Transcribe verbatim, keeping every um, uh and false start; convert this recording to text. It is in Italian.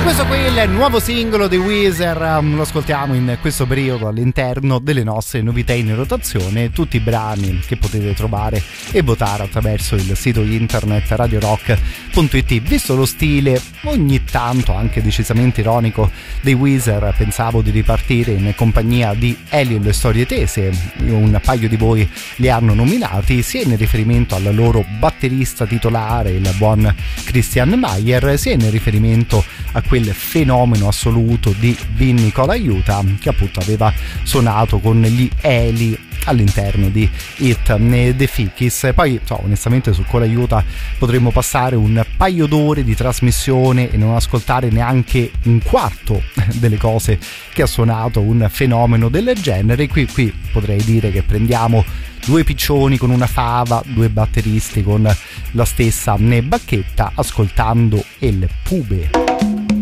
Questo qui è il nuovo singolo di Weezer, lo ascoltiamo in questo periodo all'interno delle nostre novità in rotazione, tutti i brani che potete trovare e votare attraverso il sito internet radio rock punto it. Visto lo stile ogni tanto anche decisamente ironico dei Weezer, pensavo di ripartire in compagnia di Elio e le storie tese. Un paio di voi li hanno nominati sia in riferimento al loro batterista titolare, il buon Christian Maier, sia in riferimento a quel fenomeno assoluto di Vin Nicola Iuta che appunto aveva suonato con gli Eli all'interno di Hit The Fickies. Poi so, onestamente su Cola Iuta potremmo passare un paio d'ore di trasmissione e non ascoltare neanche un quarto delle cose che ha suonato un fenomeno del genere. Qui, qui potrei dire che prendiamo due piccioni con una fava, due batteristi con la stessa bacchetta, ascoltando El Pube.